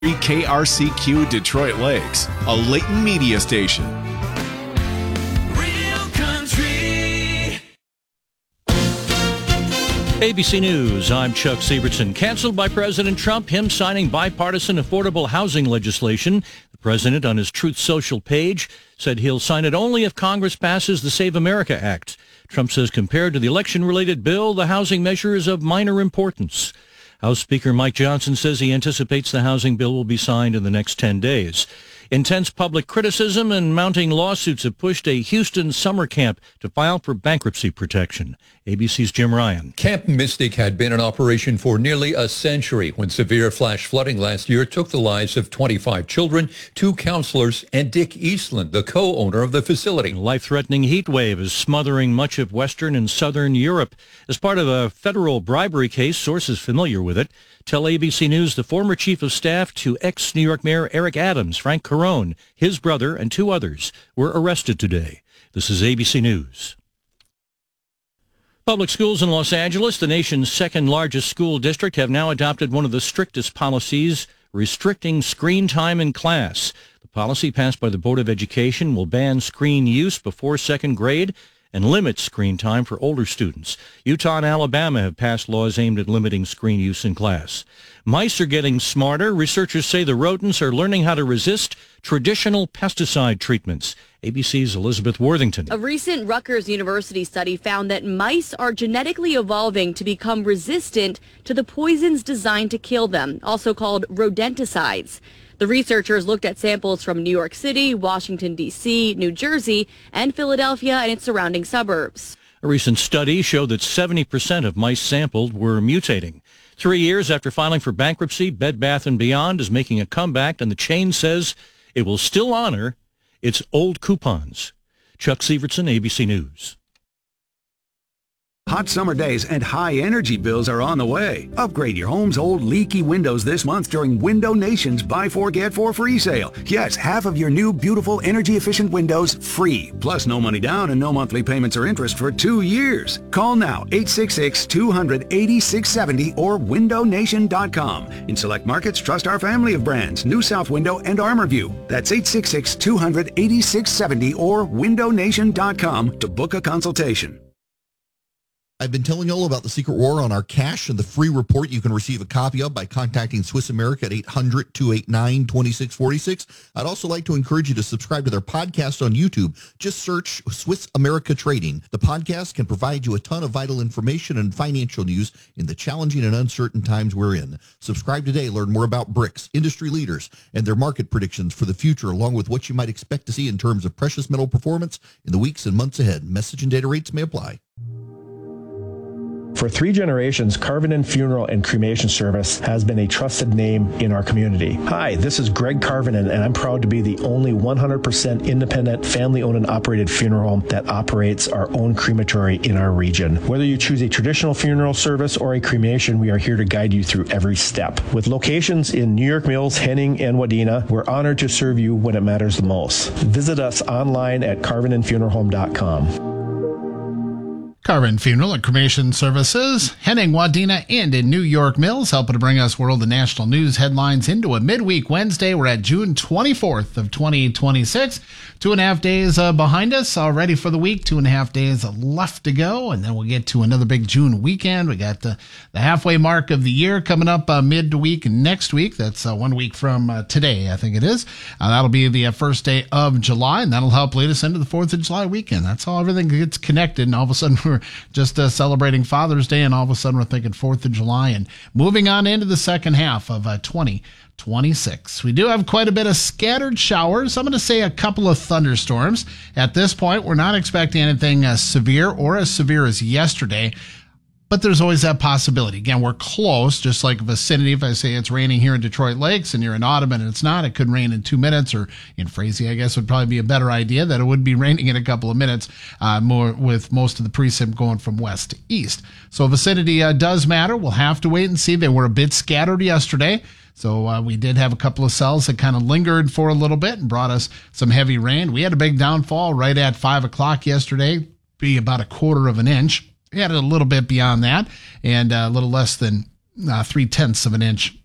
KRCQ Detroit Lakes, a Layton media station. Real Country. ABC News, I'm Chuck Sievertson. Canceled by President Trump, him signing bipartisan affordable housing legislation. The president on his Truth Social page said he'll sign it only if Congress passes the Save America Act. Trump says compared to the election-related bill, the housing measure is of minor importance. House Speaker Mike Johnson says he anticipates the housing bill will be signed in the next 10 days. Intense public criticism and mounting lawsuits have pushed a Houston summer camp to file for bankruptcy protection. ABC's Jim Ryan. Camp Mystic had been in operation for nearly a century when severe flash flooding last year took the lives of 25 children, 2 counselors, and Dick Eastland, the co-owner of the facility. A life-threatening heat wave is smothering much of Western and Southern Europe. As part of a federal bribery case, sources familiar with it tell ABC News the former chief of staff to ex-New York Mayor Eric Adams, Frank Carone, his brother, and 2 others were arrested today. This is ABC News. Public schools in Los Angeles, the nation's second largest school district, have now adopted one of the strictest policies restricting screen time in class. The policy passed by the Board of Education will ban screen use before second grade and limit screen time for older students. Utah and Alabama have passed laws aimed at limiting screen use in class. Mice are getting smarter. Researchers say the rodents are learning how to resist traditional pesticide treatments. ABC's Elizabeth Worthington. A recent Rutgers University study found that mice are genetically evolving to become resistant to the poisons designed to kill them, also called rodenticides. The researchers looked at samples from New York City, Washington, D.C., New Jersey, and Philadelphia and its surrounding suburbs. A recent study showed that 70% of mice sampled were mutating. 3 years after filing for bankruptcy, Bed Bath & Beyond is making a comeback, and the chain says it will still honor its old coupons. Chuck Sievertson, ABC News. Hot summer days and high energy bills are on the way. Upgrade your home's old leaky windows this month during Window Nation's Buy 4 Get 4 free sale. Yes, half of your new beautiful energy efficient windows free. Plus no money down and no monthly payments or interest for 2 years. Call now 866-200-8670 or windownation.com. In select markets, trust our family of brands, New South Window and ArmorView. That's 866-200-8670 or windownation.com to book a consultation. I've been telling you all about the secret war on our cash and the free report you can receive a copy of by contacting Swiss America at 800-289-2646. I'd also like to encourage you to subscribe to their podcast on YouTube. Just search Swiss America Trading. The podcast can provide you a ton of vital information and financial news in the challenging and uncertain times we're in. Subscribe today. Learn more about BRICS, industry leaders, and their market predictions for the future, along with what you might expect to see in terms of precious metal performance in the weeks and months ahead. Message and data rates may apply. For 3 generations, Carvinen Funeral and Cremation Service has been a trusted name in our community. Hi, this is Greg Carvinen, and I'm proud to be the only 100% independent, family-owned and operated funeral home that operates our own crematory in our region. Whether you choose a traditional funeral service or a cremation, we are here to guide you through every step. With locations in New York Mills, Henning, and Wadena, we're honored to serve you when it matters the most. Visit us online at carvinenfuneralhome.com. Carvin Funeral and Cremation Services, Henning, Wadena, and in New York Mills, helping to bring us world and national news headlines into a midweek Wednesday. We're at June 24th of 2026. 2.5 days behind us already for the week. 2.5 days left to go, and then we'll get to another big June weekend. We got the halfway mark of the year coming up midweek next week. That's 1 week from today, I think it is. That'll be the first day of July, and that'll help lead us into the 4th of July weekend. That's how everything gets connected, and all of a sudden we're just celebrating Father's Day, and all of a sudden we're thinking 4th of July and moving on into the second half of 2026. We do have quite a bit of scattered showers. I'm going to say a couple of thunderstorms. At this point, we're not expecting anything severe or as severe as yesterday, but there's always that possibility. Again, we're close, just like vicinity. If I say it's raining here in Detroit Lakes and you're in Audubon and it's not, it could rain in 2 minutes, or in Frazee, I guess would probably be a better idea that it would be raining in a couple of minutes, more with most of the precip going from west to east. So vicinity does matter. We'll have to wait and see. They were a bit scattered yesterday. So we did have a couple of cells that kind of lingered for a little bit and brought us some heavy rain. We had a big downfall right at 5 o'clock yesterday, be about 1/4 of an inch. We had it a little bit beyond that, and a little less than 3/10 of an inch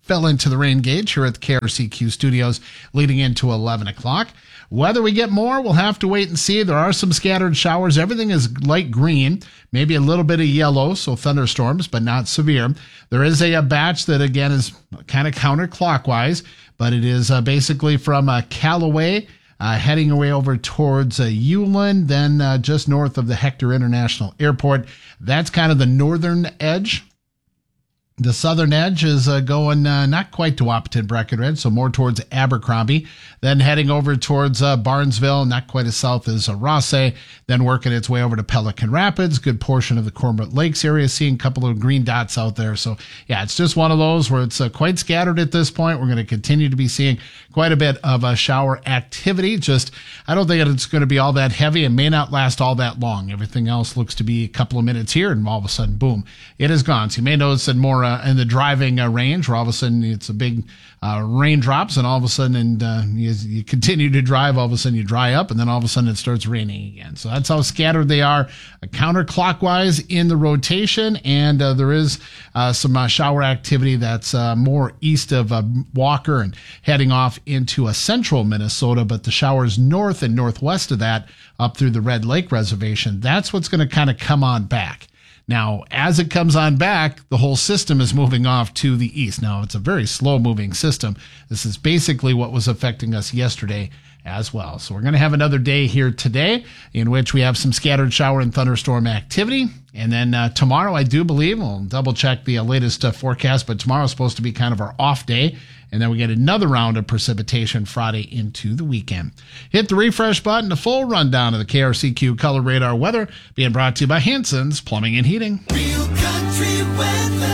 fell into the rain gauge here at the KRCQ studios leading into 11 o'clock. Whether we get more, we'll have to wait and see. There are some scattered showers. Everything is light green, maybe a little bit of yellow, so thunderstorms, but not severe. There is a batch that, again, is kind of counterclockwise, but it is basically from Callaway, heading away over towards Ulan, then just north of the Hector International Airport. That's kind of the northern edge. The southern edge is going not quite to Wahpeton Breckenridge, so more towards Abercrombie. Then heading over towards Barnesville, not quite as south as Rosse. Then working its way over to Pelican Rapids, good portion of the Cormorant Lakes area. Seeing a couple of green dots out there. So, yeah, it's just one of those where it's quite scattered at this point. We're going to continue to be seeing quite a bit of shower activity. Just, I don't think it's going to be all that heavy. It may not last all that long. Everything else looks to be a couple of minutes here, and all of a sudden, boom, it is gone. So you may notice that more in the driving range, where all of a sudden it's a big raindrops, and all of a sudden, and you continue to drive, all of a sudden you dry up, and then all of a sudden it starts raining again. So that's how scattered they are, counterclockwise in the rotation, and there is some shower activity that's more east of Walker and heading off into central Minnesota, but the showers north and northwest of that up through the Red Lake Reservation, that's what's going to kind of come on back. Now, as it comes on back, the whole system is moving off to the east. Now, it's a very slow-moving system. This is basically what was affecting us yesterday as well. So we're going to have another day here today in which we have some scattered shower and thunderstorm activity. And then tomorrow, I do believe, we'll double-check the latest forecast, but tomorrow's supposed to be kind of our off day. And then we get another round of precipitation Friday into the weekend. Hit the refresh button, a full rundown of the KRCQ Color Radar weather being brought to you by Hanson's Plumbing and Heating. Real country weather.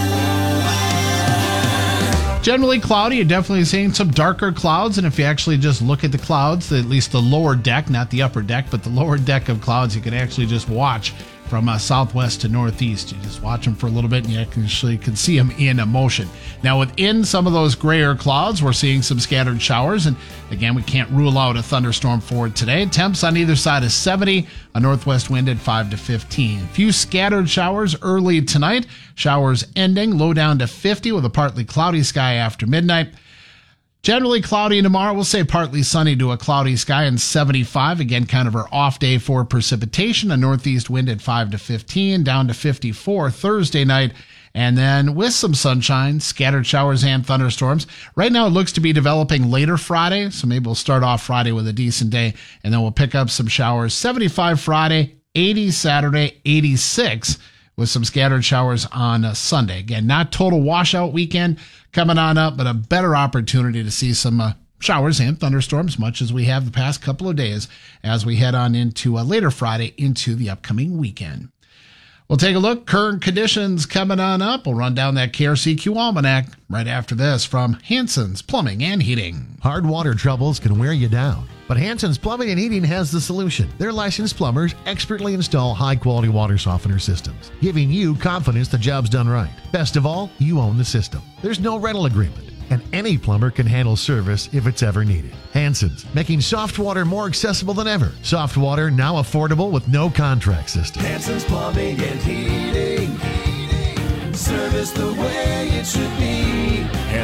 Generally cloudy. You're definitely seeing some darker clouds. And if you actually just look at the clouds, at least the lower deck, not the upper deck, but the lower deck of clouds, you can actually just watch from southwest to northeast. You just watch them for a little bit and you actually can see them in motion. Now within some of those grayer clouds, we're seeing some scattered showers. And again, we can't rule out a thunderstorm for today. Temps on either side is 70, a northwest wind at 5 to 15. A few scattered showers early tonight. Showers ending, low down to 50 with a partly cloudy sky after midnight. Generally cloudy tomorrow. We'll say partly sunny to a cloudy sky and 75. Again, kind of our off day for precipitation. A northeast wind at 5 to 15, down to 54 Thursday night. And then with some sunshine, scattered showers and thunderstorms. Right now it looks to be developing later Friday. So maybe we'll start off Friday with a decent day. And then we'll pick up some showers. 75 Friday, 80 Saturday, 86. With some scattered showers on Sunday. Again, not total washout weekend coming on up, but a better opportunity to see some showers and thunderstorms, much as we have the past couple of days as we head on into later Friday into the upcoming weekend. We'll take a look. Current conditions coming on up. We'll run down that KRCQ Almanac right after this from Hanson's Plumbing and Heating. Hard water troubles can wear you down, but Hanson's Plumbing and Heating has the solution. Their licensed plumbers expertly install high-quality water softener systems, giving you confidence the job's done right. Best of all, you own the system. There's no rental agreement, and any plumber can handle service if it's ever needed. Hanson's, making soft water more accessible than ever. Soft water now affordable with no contract system. Hanson's Plumbing and Heating. Service the way it should be.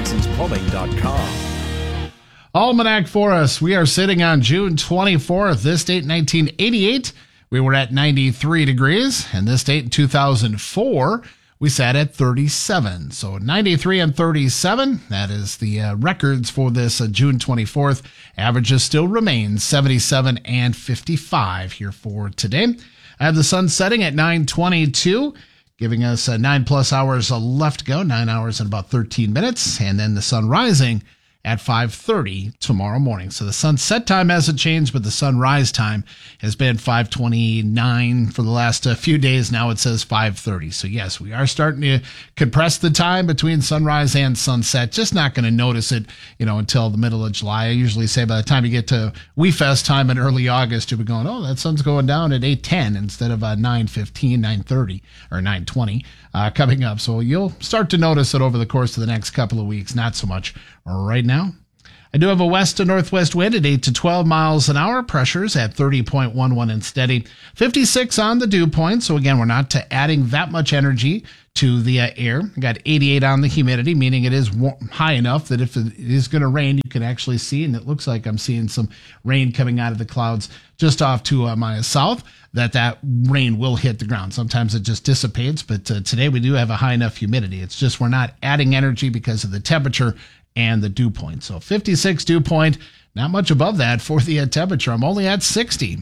Hanson'sPlumbing.com. Almanac for us. We are sitting on June 24th. This date in 1988, we were at 93 degrees. And this date in 2004, we sat at 37. So 93 and 37, that is the records for this June 24th. Averages still remain 77 and 55 here for today. I have the sun setting at 9:22, giving us 9 plus hours left to go, 9 hours and about 13 minutes. And then the sun rising at 5:30 tomorrow morning. So the sunset time hasn't changed, but the sunrise time has been 5:29 for the last few days. Now it says 5:30. So yes, we are starting to compress the time between sunrise and sunset. Just not going to notice it, until the middle of July. I usually say by the time you get to WeFest time in early August, you'll be going, oh, that sun's going down at 8:10 instead of 9:15, 9:30 or 9:20 coming up. So you'll start to notice it over the course of the next couple of weeks. Not so much right now. I do have a west to northwest wind at 8 to 12 miles an hour. Pressures at 30.11 and steady. 56 on the dew point. So again, we're not adding that much energy to the air. We got 88 on the humidity, meaning it is high enough that if it is going to rain, you can actually see, and it looks like I'm seeing some rain coming out of the clouds just off to my south, that rain will hit the ground. Sometimes it just dissipates, but today we do have a high enough humidity. It's just we're not adding energy because of the temperature and the dew point. So 56 dew point, not much above that for the temperature. I'm only at 60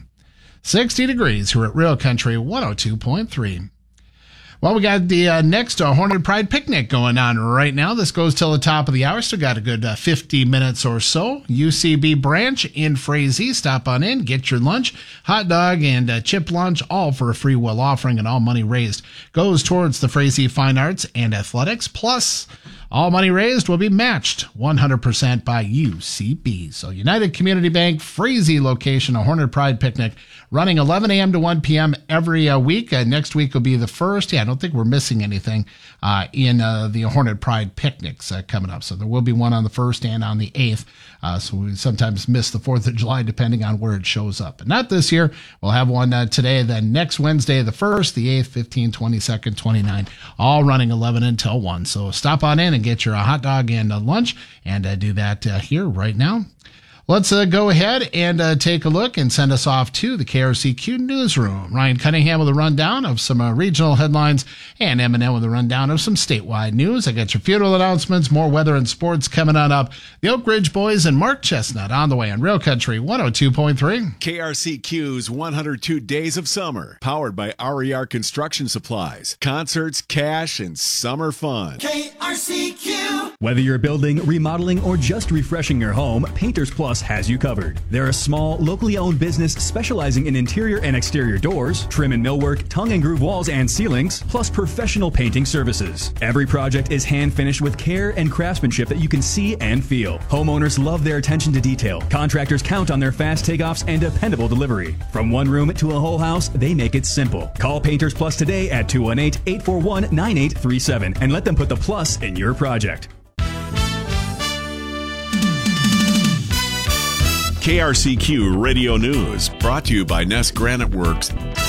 degrees here at Real Country 102.3. Well, we got the next Hornet Pride picnic going on right now. This goes till the top of the hour. Still got a good 50 minutes or so. UCB branch in Frazee. Stop on in, get your lunch, hot dog and chip lunch, all for a free will offering, and all money raised goes towards the Frazee Fine Arts and Athletics. Plus, all money raised will be matched 100% by UCB. So United Community Bank, Frazee location, a Hornet Pride picnic running 11 a.m. to 1 p.m. every week. Next week will be the first. Yeah, I don't think we're missing anything in the Hornet Pride picnics coming up. So there will be one on the 1st and on the 8th. So we sometimes miss the 4th of July depending on where it shows up. But not this year. We'll have one today, then next Wednesday, the 1st, the 8th, 15th, 22nd, 29th, all running 11 until 1. So stop on in and get your hot dog and lunch, and do that here right now. Let's go ahead and take a look and send us off to the KRCQ newsroom. Ryan Cunningham with a rundown of some regional headlines, and M&M with a rundown of some statewide news. I got your funeral announcements, more weather and sports coming on up. The Oak Ridge Boys and Mark Chestnut on the way on Real Country 102.3. KRCQ's 102 Days of Summer, powered by RER Construction Supplies. Concerts, cash, and summer fun. KRCQ. Whether you're building, remodeling, or just refreshing your home, Painters Plus has you covered. They're a small, locally owned business specializing in interior and exterior doors, trim and millwork, tongue and groove walls and ceilings, plus professional painting services. Every project is hand finished with care and craftsmanship that you can see and feel. Homeowners love their attention to detail. Contractors count on their fast takeoffs and dependable delivery. From one room to a whole house, they make it simple. Call Painters Plus today at 218-841-9837 and let them put the plus in your project. KRCQ Radio News, brought to you by Ness Granite Works.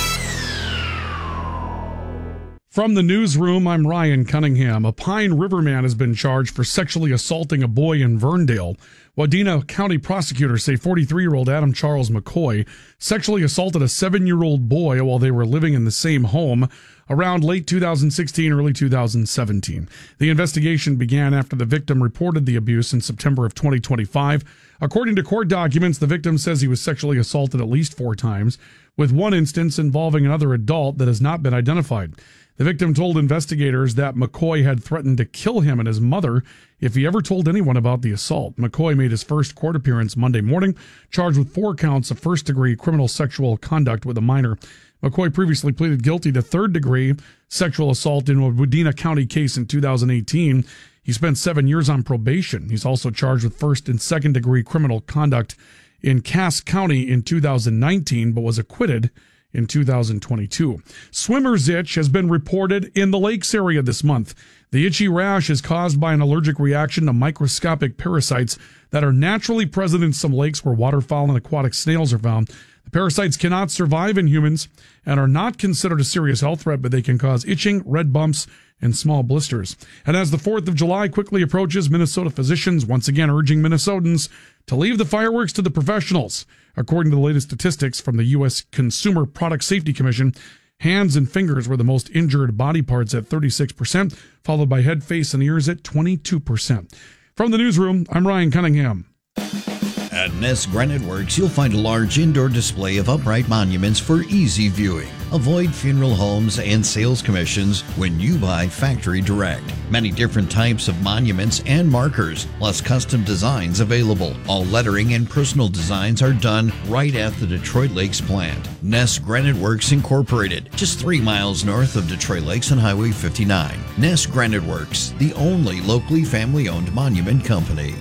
From the newsroom, I'm Ryan Cunningham. A Pine River man has been charged for sexually assaulting a boy in Verndale. Wadena County prosecutors say 43-year-old Adam Charles McCoy sexually assaulted a 7-year-old boy while they were living in the same home around late 2016, early 2017. The investigation began after the victim reported the abuse in September of 2025. According to court documents, the victim says he was sexually assaulted at least 4 times, with one instance involving another adult that has not been identified. The victim told investigators that McCoy had threatened to kill him and his mother if he ever told anyone about the assault. McCoy made his first court appearance Monday morning, charged with 4 counts of first-degree criminal sexual conduct with a minor. McCoy previously pleaded guilty to third-degree sexual assault in a Wadena County case in 2018. He spent 7 years on probation. He's also charged with first- and second-degree criminal conduct in Cass County in 2019, but was acquitted in 2022. Swimmer's itch has been reported in the lakes area this month. The itchy rash is caused by an allergic reaction to microscopic parasites that are naturally present in some lakes where waterfowl and aquatic snails are found. The parasites cannot survive in humans and are not considered a serious health threat, but they can cause itching, red bumps, and small blisters. And as the 4th of July quickly approaches, Minnesota physicians once again urging Minnesotans to leave the fireworks to the professionals. According to the latest statistics from the U.S. Consumer Product Safety Commission, hands and fingers were the most injured body parts at 36%, followed by head, face, and ears at 22%. From the newsroom, I'm Ryan Cunningham. At Ness Granite Works, you'll find a large indoor display of upright monuments for easy viewing. Avoid funeral homes and sales commissions when you buy factory direct. Many different types of monuments and markers, plus custom designs available. All lettering and personal designs are done right at the Detroit Lakes plant. Ness Granite Works Incorporated, just 3 miles north of Detroit Lakes on Highway 59. Ness Granite Works, the only locally family-owned monument company.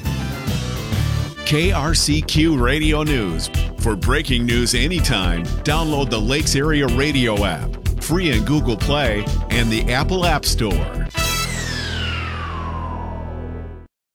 KRCQ Radio News. For breaking news anytime, download the Lakes Area Radio app, free in Google Play and the Apple App Store.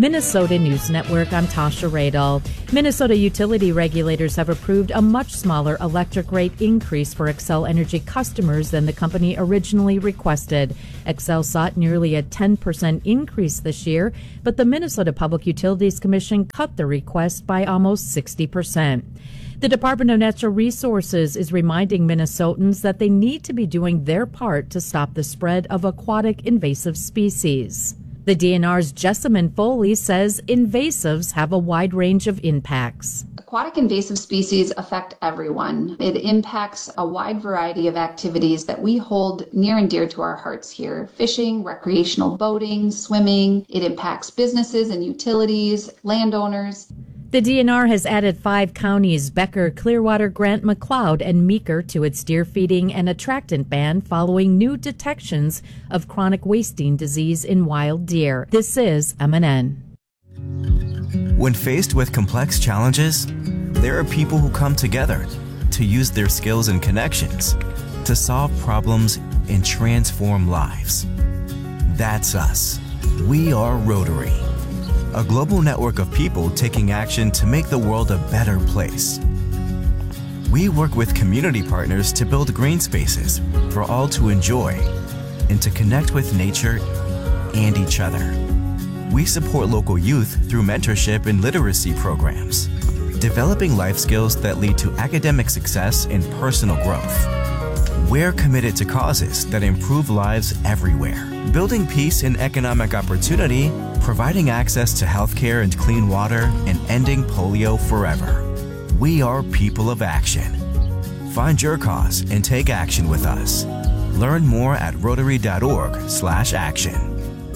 Minnesota News Network, I'm Tasha Radel. Minnesota utility regulators have approved a much smaller electric rate increase for Xcel Energy customers than the company originally requested. Xcel sought nearly a 10% increase this year, but the Minnesota Public Utilities Commission cut the request by almost 60%. The Department of Natural Resources is reminding Minnesotans that they need to be doing their part to stop the spread of aquatic invasive species. The DNR's Jessamine Foley says invasives have a wide range of impacts. Aquatic invasive species affect everyone. It impacts a wide variety of activities that we hold near and dear to our hearts here. Fishing, recreational boating, swimming. It impacts businesses and utilities, landowners. The DNR has added 5 counties, Becker, Clearwater, Grant, McLeod, and Meeker, to its deer feeding and attractant ban following new detections of chronic wasting disease in wild deer. This is MNN. When faced with complex challenges, there are people who come together to use their skills and connections to solve problems and transform lives. That's us. We are Rotary, a global network of people taking action to make the world a better place. We work with community partners to build green spaces for all to enjoy and to connect with nature and each other. We support local youth through mentorship and literacy programs, developing life skills that lead to academic success and personal growth. We're committed to causes that improve lives everywhere, building peace and economic opportunity, providing access to healthcare and clean water, and ending polio forever. We are people of action. Find your cause and take action with us. Learn more at rotary.org/action.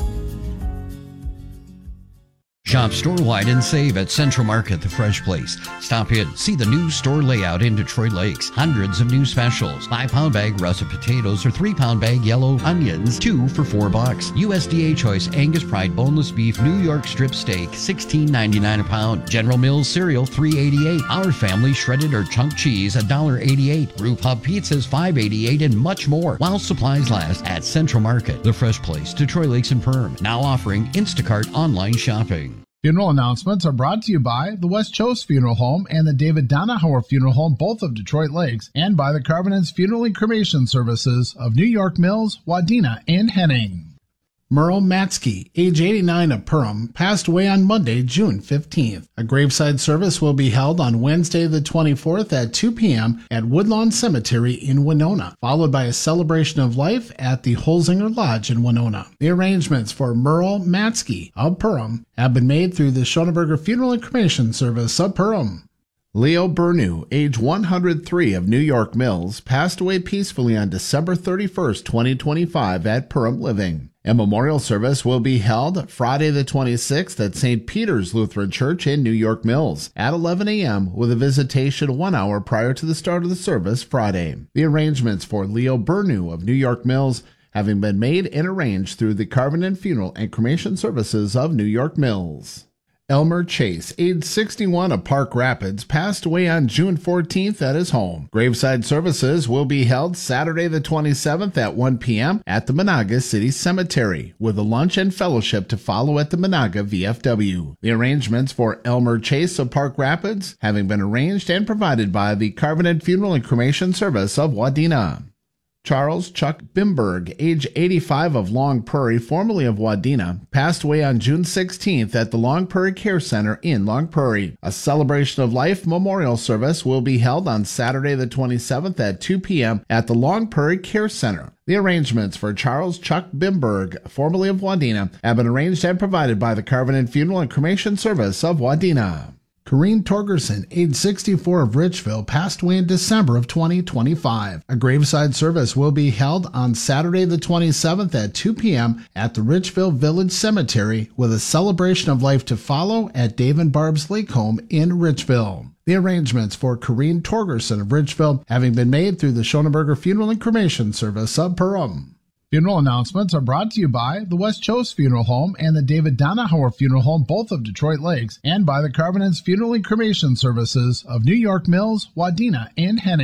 Shop store-wide and save at Central Market, the Fresh Place. Stop in, see the new store layout in Detroit Lakes. Hundreds of new specials. 5-pound bag russet potatoes or 3-pound bag yellow onions, 2 for $4. USDA Choice Angus Pride boneless beef New York strip steak, $16.99 a pound. General Mills cereal, $3.88. Our Family shredded or chunk cheese, $1.88. Brew Pub pizzas, $5.88, and much more. While supplies last at Central Market, the Fresh Place, Detroit Lakes and Perm. Now offering Instacart online shopping. Funeral announcements are brought to you by the West Chose Funeral Home and the David Donahauer Funeral Home, both of Detroit Lakes, and by the Carvinens Funeral and Cremation Services of New York Mills, Wadena, and Henning. Merle Matsky, age 89 of Perham, passed away on Monday, June 15th. A graveside service will be held on Wednesday the 24th at 2 p.m. at Woodlawn Cemetery in Winona, followed by a celebration of life at the Holzinger Lodge in Winona. The arrangements for Merle Matsky of Perham have been made through the Schoenberger Funeral and Cremation Service of Perham. Leo Bernew, age 103 of New York Mills, passed away peacefully on December 31st, 2025 at Perham Living. A memorial service will be held Friday the 26th at St. Peter's Lutheran Church in New York Mills at 11 a.m. with a visitation 1 hour prior to the start of the service Friday. The arrangements for Leo Bernew of New York Mills having been made and arranged through the Carvinen Funeral and Cremation Services of New York Mills. Elmer Chase, age 61 of Park Rapids, passed away on June 14th at his home. Graveside services will be held Saturday the 27th at 1 p.m. at the Monaga City Cemetery, with a lunch and fellowship to follow at the Monaga VFW. The arrangements for Elmer Chase of Park Rapids having been arranged and provided by the Carvinen Funeral and Cremation Service of Wadena. Charles Chuck Bimberg, age 85 of Long Prairie, formerly of Wadena, passed away on June 16th at the Long Prairie Care Center in Long Prairie. A celebration of life memorial service will be held on Saturday the 27th at 2 p.m. at the Long Prairie Care Center. The arrangements for Charles Chuck Bimberg, formerly of Wadena, have been arranged and provided by the Carvinen Funeral and Cremation Service of Wadena. Corrine Torgerson, age 64 of Richville, passed away in December of 2025. A graveside service will be held on Saturday the 27th at 2 p.m. at the Richville Village Cemetery, with a celebration of life to follow at Dave and Barb's Lake Home in Richville. The arrangements for Corine Torgerson of Richville having been made through the Schoenberger Funeral and Cremation Service of Perham. Funeral announcements are brought to you by the West Chose Funeral Home and the David Donahauer Funeral Home, both of Detroit Lakes, and by the Carvinens Funeral and Cremation Services of New York Mills, Wadena, and Henning.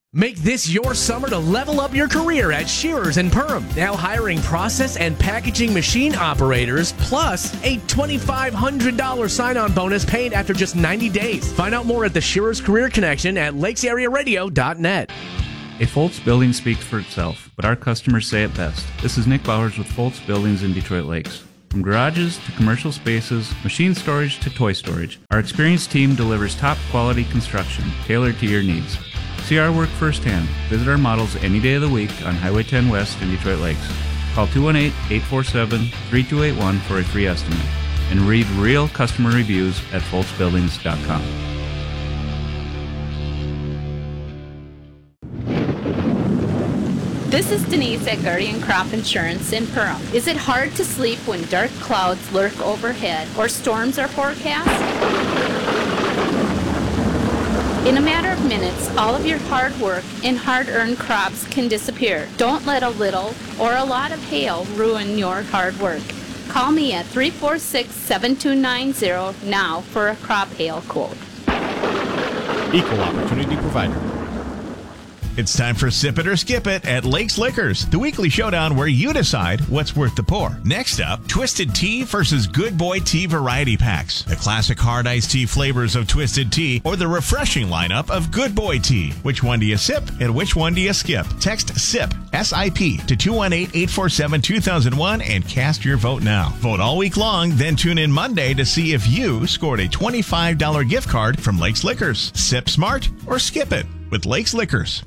Make this your summer to level up your career at Shearers and Perham. Now hiring process and packaging machine operators, plus a $2,500 sign-on bonus paid after just 90 days. Find out more at the Shearers Career Connection at lakesarearadio.net. A Foltz building speaks for itself, but our customers say it best. This is Nick Bowers with Foltz Buildings in Detroit Lakes. From garages to commercial spaces, machine storage to toy storage, our experienced team delivers top-quality construction tailored to your needs. See our work firsthand. Visit our models any day of the week on Highway 10 West in Detroit Lakes. Call 218-847-3281 for a free estimate. And read real customer reviews at foltzbuildings.com. This is Denise at Guardian Crop Insurance in Perham. Is it hard to sleep when dark clouds lurk overhead or storms are forecast? In a matter of minutes, all of your hard work and hard-earned crops can disappear. Don't let a little or a lot of hail ruin your hard work. Call me at 346-7290 now for a crop hail quote. Equal Opportunity Provider. It's time for Sip It or Skip It at Lakes Liquors, the weekly showdown where you decide what's worth the pour. Next up, Twisted Tea versus Good Boy Tea variety packs. The classic hard iced tea flavors of Twisted Tea or the refreshing lineup of Good Boy Tea. Which one do you sip and which one do you skip? Text SIP, S-I-P, to 218-847-2001 and cast your vote now. Vote all week long, then tune in Monday to see if you scored a $25 gift card from Lakes Liquors. Sip smart or skip it with Lakes Liquors.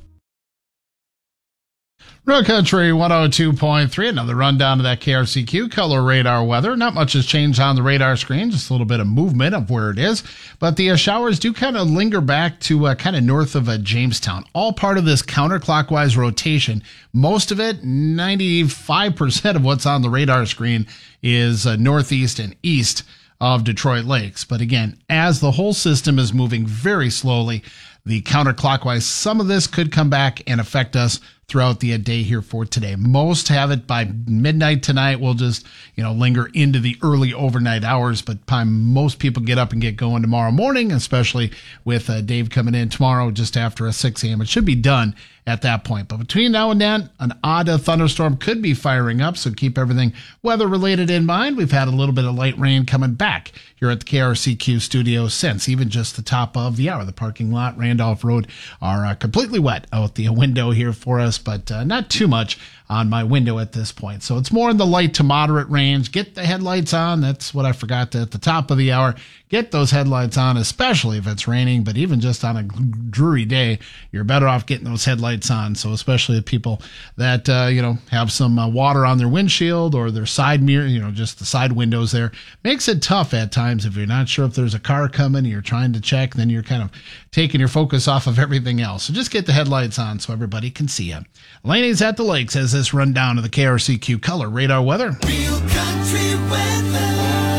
Real Country 102.3, another rundown of that KRCQ color radar weather. Not much has changed on the radar screen, just a little bit of movement of where it is. But the showers do kind of linger back to kind of north of Jamestown. All part of this counterclockwise rotation. Most of it, 95% of what's on the radar screen is northeast and east of Detroit Lakes. But again, as the whole system is moving very slowly, the counterclockwise, some of this could come back and affect us throughout the day here for today. Most have it by midnight tonight. We'll just, linger into the early overnight hours, but most people get up and get going tomorrow morning, especially with Dave coming in tomorrow just after 6 a.m. It should be done at that point. But between now and then, an odd thunderstorm could be firing up, so keep everything weather-related in mind. We've had a little bit of light rain coming back here at the KRCQ studio since even just the top of the hour. The parking lot, Randolph Road, are completely wet out the window here for us, but not too much on my window at this point. So it's more in the light to moderate range. Get the headlights on. That's what I forgot at the top of the hour. Get those headlights on, especially if it's raining, but even just on a dreary day, you're better off getting those headlights on. So especially the people that, have some water on their windshield or their side mirror, just the side windows there. Makes it tough at times if you're not sure if there's a car coming, you're trying to check, then you're kind of taking your focus off of everything else. So just get the headlights on so everybody can see you. Laney's at the Lakes has this rundown of the KRCQ color radar weather. Real country weather.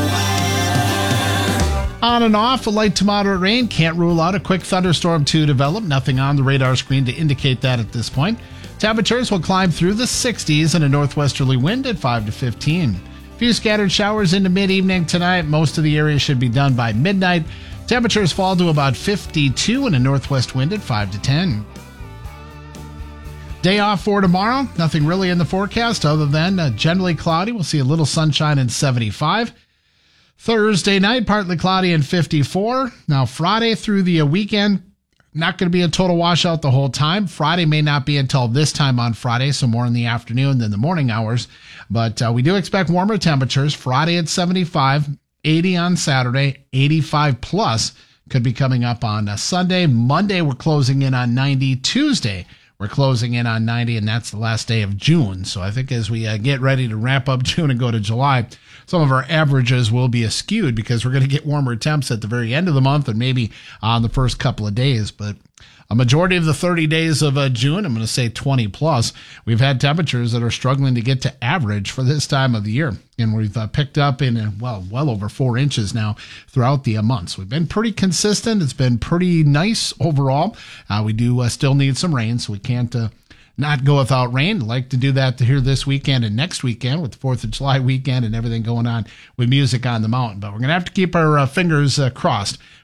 On and off, a light to moderate rain. Can't rule out a quick thunderstorm to develop. Nothing on the radar screen to indicate that at this point. Temperatures will climb through the 60s and a northwesterly wind at 5 to 15. A few scattered showers into mid-evening tonight. Most of the area should be done by midnight. Temperatures fall to about 52 and a northwest wind at 5 to 10. Day off for tomorrow. Nothing really in the forecast other than generally cloudy. We'll see a little sunshine in 75. Thursday night, partly cloudy and 54. Now, Friday through the weekend, not going to be a total washout the whole time. Friday may not be until this time on Friday, so more in the afternoon than the morning hours. But we do expect warmer temperatures. Friday at 75, 80 on Saturday, 85 plus could be coming up on Sunday. Monday, we're closing in on 90. Tuesday, we're closing in on 90, and that's the last day of June. So I think as we get ready to wrap up June and go to July, some of our averages will be skewed because we're going to get warmer temps at the very end of the month and maybe on the first couple of days. But a majority of the 30 days of June, I'm going to say 20 plus, we've had temperatures that are struggling to get to average for this time of the year. And we've picked up in, well over 4 inches now throughout the months. We've been pretty consistent. It's been pretty nice overall. We do still need some rain, so we can't not go without rain. I'd like to do that here this weekend and next weekend with the 4th of July weekend and everything going on with music on the mountain. But we're going to have to keep our fingers crossed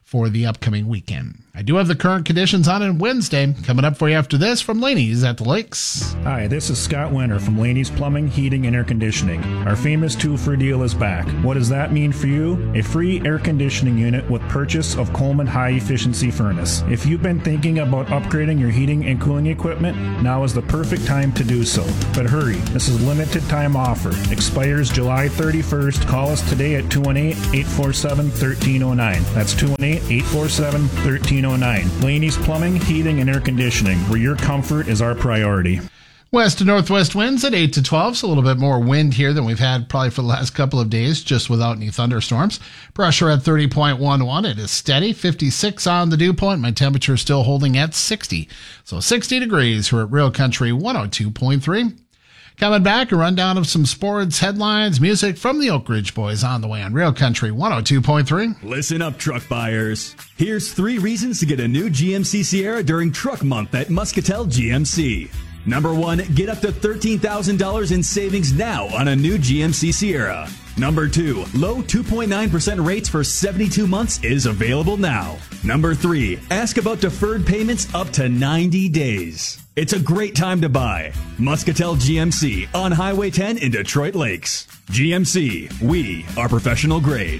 for the upcoming weekend. I do have the current conditions on Wednesday. Coming up for you after this from Laney's at the Lakes. Hi, this is Scott Winter from Laney's Plumbing, Heating, and Air Conditioning. Our famous 2-for deal is back. What does that mean for you? A free air conditioning unit with purchase of Coleman High Efficiency Furnace. If you've been thinking about upgrading your heating and cooling equipment, now is the perfect time to do so. But hurry, this is a limited time offer. Expires July 31st. Call us today at 218-847-1309. That's 218-847-1309. Laney's Plumbing, Heating, and Air Conditioning, where your comfort is our priority. West to northwest winds at 8 to 12, so a little bit more wind here than we've had probably for the last couple of days, just without any thunderstorms. Pressure at 30.11. It is steady. 56 on the dew point. My temperature is still holding at 60. So 60 degrees here at Real Country 102.3. Coming back, a rundown of some sports headlines, music from the Oak Ridge Boys on the way on Real Country 102.3. Listen up, truck buyers. Here's 3 reasons to get a new GMC Sierra during Truck Month at Muscatel GMC. Number 1, get up to $13,000 in savings now on a new GMC Sierra. Number 2, low 2.9% rates for 72 months is available now. Number 3, ask about deferred payments up to 90 days. It's a great time to buy. Muscatel GMC on Highway 10 in Detroit Lakes. GMC, we are professional grade.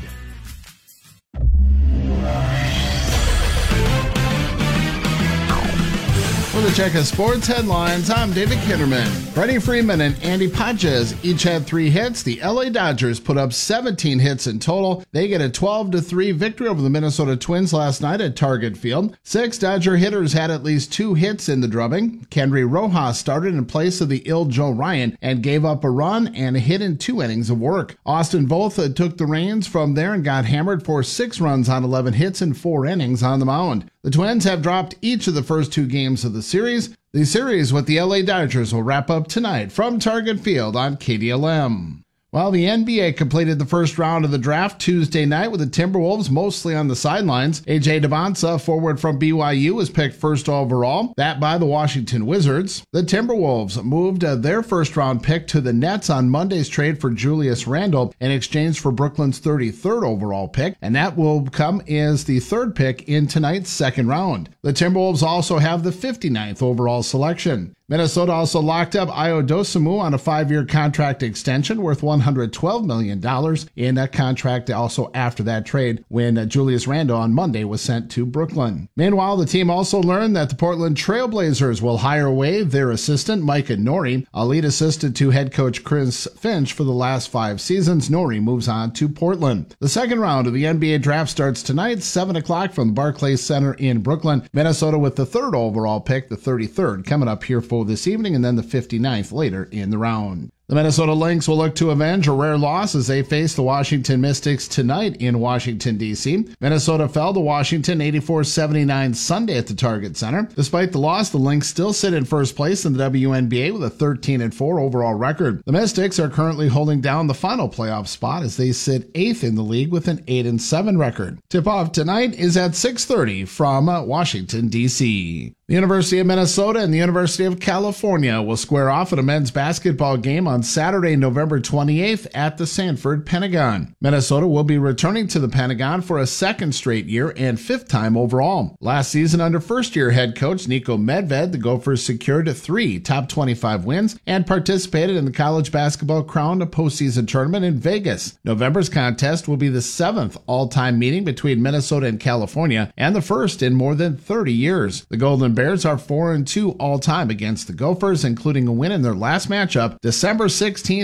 For the check of sports headlines, I'm David Kinderman. Freddie Freeman and Andy Pages each had 3 hits. The LA Dodgers put up 17 hits in total. They get a 12-3 victory over the Minnesota Twins last night at Target Field. 6 Dodger hitters had at least 2 hits in the drubbing. Kendry Rojas started in place of the ill Joe Ryan and gave up a run and a hit in 2 innings of work. Austin Volta took the reins from there and got hammered for 6 runs on 11 hits in 4 innings on the mound. The Twins have dropped each of the first 2 games of the series. The series with the LA Dodgers will wrap up tonight from Target Field on KDLM. Well, the NBA completed the first round of the draft Tuesday night with the Timberwolves mostly on the sidelines. A.J. Debonsa, forward from BYU, was picked first overall, that by the Washington Wizards. The Timberwolves moved their first-round pick to the Nets on Monday's trade for Julius Randle in exchange for Brooklyn's 33rd overall pick, and that will come as the 3rd pick in tonight's second round. The Timberwolves also have the 59th overall selection. Minnesota also locked up Ayo Dosunmu on a 5-year contract extension worth $112 million in that contract also after that trade when Julius Randle on Monday was sent to Brooklyn. Meanwhile, the team also learned that the Portland Trailblazers will hire away their assistant, Micah Nori, a lead assistant to head coach Chris Finch for the last 5 seasons. Nori moves on to Portland. The second round of the NBA draft starts tonight, 7 o'clock from the Barclays Center in Brooklyn. Minnesota with the 3rd overall pick, the 33rd, coming up here for this evening, and then the 59th later in the round. The Minnesota Lynx will look to avenge a rare loss as they face the Washington Mystics tonight in Washington, D.C. Minnesota fell to Washington 84-79 Sunday at the Target Center. Despite the loss, the Lynx still sit in first place in the WNBA with a 13-4 overall record. The Mystics are currently holding down the final playoff spot as they sit 8th in the league with an 8-7 record. Tip-off tonight is at 6:30 from Washington, D.C. The University of Minnesota and the University of California will square off at a men's basketball game on Saturday, November 28th at the Sanford Pentagon. Minnesota will be returning to the Pentagon for a 2nd straight year and 5th time overall. Last season, under first-year head coach Niko Medved, the Gophers secured 3 top 25 wins and participated in the College Basketball Crown postseason tournament in Vegas. November's contest will be the 7th all-time meeting between Minnesota and California and the first in more than 30 years. The Golden Bears are 4-2 all-time against the Gophers, including a win in their last matchup, December 16,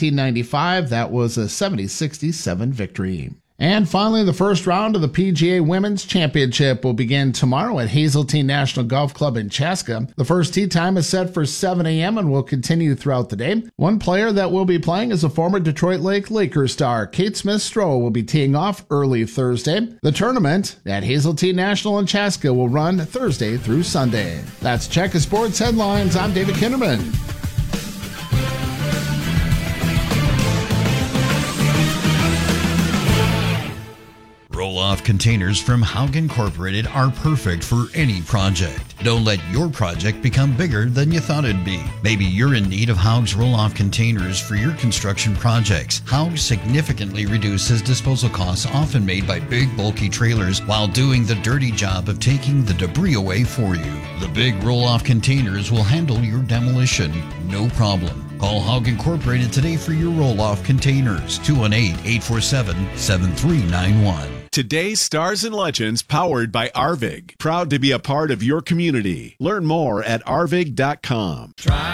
1995. That was a 70-67 victory. And finally, the first round of the PGA Women's Championship will begin tomorrow at Hazeltine National Golf Club in Chaska. The first tee time is set for 7 a.m. and will continue throughout the day. One player that will be playing is a former Detroit Lakers star. Kate Smith-Stroh will be teeing off early Thursday. The tournament at Hazeltine National in Chaska will run Thursday through Sunday. That's Check of Sports Headlines. I'm David Kinderman. Roll-off containers from Haug Incorporated are perfect for any project. Don't let your project become bigger than you thought it'd be. Maybe you're in need of Haug's roll-off containers for your construction projects. Haug significantly reduces disposal costs often made by big, bulky trailers while doing the dirty job of taking the debris away for you. The big roll-off containers will handle your demolition, no problem. Call Haug Incorporated today for your roll-off containers. 218-847-7391. Today's Stars and Legends powered by Arvig. Proud to be a part of your community. Learn more at arvig.com. Try